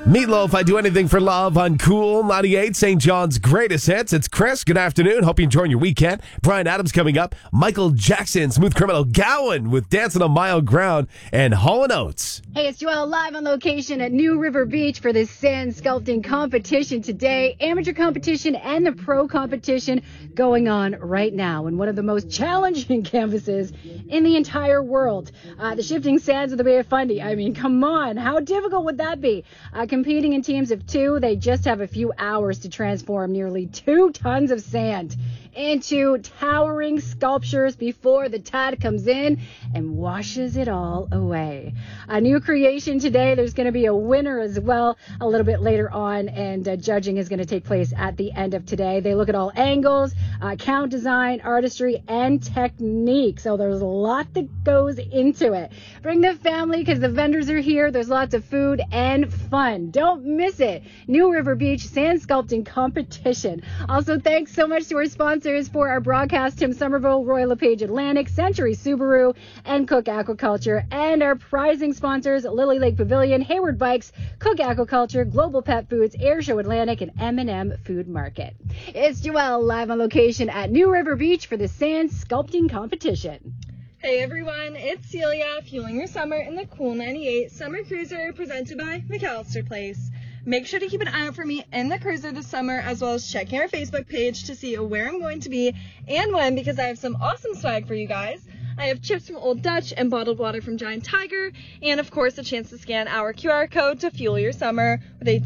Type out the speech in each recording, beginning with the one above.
Meatloaf, I Do Anything for Love on Cool 98, St. John's greatest hits. It's Chris. Good afternoon. Hope you're enjoying your weekend. Brian Adams coming up. Michael Jackson, Smooth Criminal, Gowan with Dancing on Mile Ground, and Hall & Oates. Hey, it's Joelle live on location at New River Beach for the sand sculpting competition today. Amateur competition and the pro competition going on right now in one of the most challenging canvases in the entire world. The shifting sands of the Bay of Fundy. I mean, come on. How difficult would that be? Competing in teams of two, they just have a few hours to transform nearly 2 tons of sand into towering sculptures before the tide comes in and washes it all away. A new creation today. There's going to be a winner as well a little bit later on, and judging is going to take place at the end of today. They look at all angles, count design, artistry, and technique. So there's a lot that goes into it. Bring the family because the vendors are here. There's lots of food and fun. Don't miss it. New River Beach Sand Sculpting Competition. Also, thanks so much to our sponsors for our broadcast, Tim Somerville, Royal LePage Atlantic, Century Subaru, and Cook Aquaculture, and our prizing sponsors, Lily Lake Pavilion, Hayward Bikes, Cook Aquaculture, Global Pet Foods, Air Show Atlantic, and M&M Food Market. It's Joelle live on location at New River Beach for the Sand Sculpting Competition. Hey everyone, it's Celia, fueling your summer in the Cool 98 Summer Cruiser presented by McAllister Place. Make sure to keep an eye out for me in the cruiser this summer, as well as checking our Facebook page to see where I'm going to be and when, because I have some awesome swag for you guys. I have chips from Old Dutch and bottled water from Giant Tiger, and of course a chance to scan our QR code to fuel your summer with a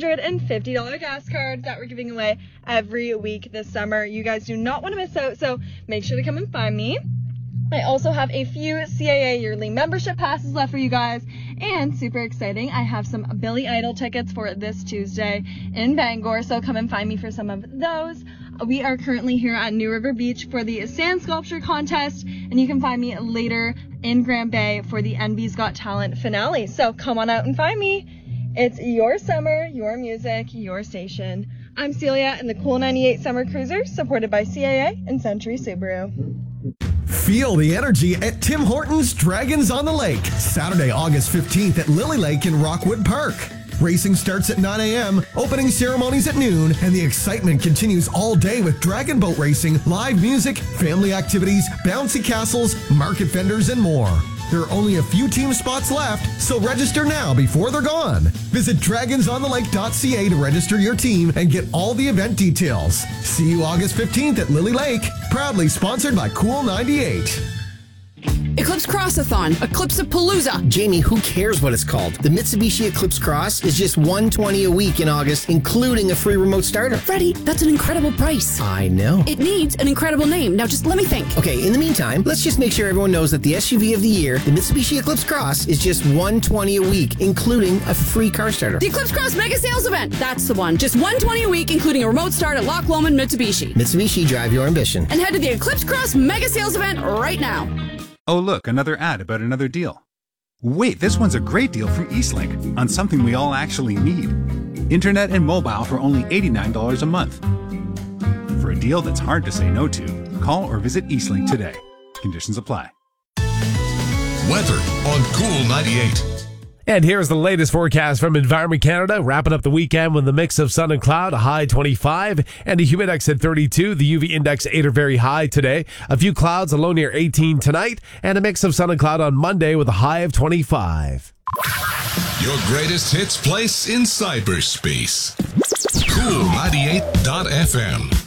$250 gas card that we're giving away every week this summer. You guys do not want to miss out, so make sure to come and find me. I also have a few CAA yearly membership passes left for you guys, and super exciting, I have some Billy Idol tickets for this Tuesday in Bangor, so come and find me for some of those. We are currently here at New River Beach for the Sand Sculpture Contest, and you can find me later in Grand Bay for the NB's Got Talent finale, so come on out and find me. It's your summer, your music, your station. I'm Celia in the Cool 98 Summer Cruiser, supported by CAA and Century Subaru. Feel the energy at Tim Hortons Dragons on the Lake, Saturday, August 15th at Lily Lake in Rockwood Park. Racing starts at 9 a.m., opening ceremonies at noon, and the excitement continues all day with dragon boat racing, live music, family activities, bouncy castles, market vendors, and more. There are only a few team spots left, so register now before they're gone. Visit dragonsonthelake.ca to register your team and get all the event details. See you August 15th at Lily Lake, proudly sponsored by Cool 98. Eclipse Crossathon, Eclipse-a-Palooza. Jamie, who cares what it's called? The Mitsubishi Eclipse Cross is just $120 a week in August, including a free remote starter. Freddie, that's an incredible price. I know. It needs an incredible name. Now just let me think. Okay, in the meantime, let's just make sure everyone knows that the SUV of the year, the Mitsubishi Eclipse Cross, is just $120 a week, including a free car starter. The Eclipse Cross Mega Sales Event. That's the one. Just $120 a week, including a remote start at Loch Lomond Mitsubishi. Mitsubishi, drive your ambition. And head to the Eclipse Cross Mega Sales Event right now. Oh look, another ad about another deal. Wait, this one's a great deal from Eastlink on something we all actually need. Internet and mobile for only $89 a month. For a deal that's hard to say no to, call or visit Eastlink today. Conditions apply. Weather on Cool 98. And here's the latest forecast from Environment Canada, wrapping up the weekend with a mix of sun and cloud, a high 25, and a humidex at 32. The UV index 8 are very high today. A few clouds, a low near 18 tonight, and a mix of sun and cloud on Monday with a high of 25. Your greatest hits place in cyberspace. Cool 98.fm.